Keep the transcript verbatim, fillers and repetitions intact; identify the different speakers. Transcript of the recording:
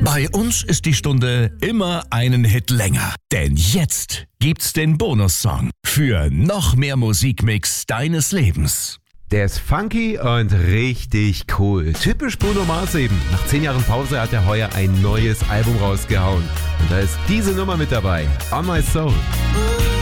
Speaker 1: Bei uns ist die Stunde immer einen Hit länger. Denn jetzt gibt's den Bonussong für noch mehr Musikmix deines Lebens.
Speaker 2: Der ist funky und richtig cool. Typisch Bruno Mars eben. Nach zehn Jahren Pause hat er heuer ein neues Album rausgehauen. Und da ist diese Nummer mit dabei. On My Soul.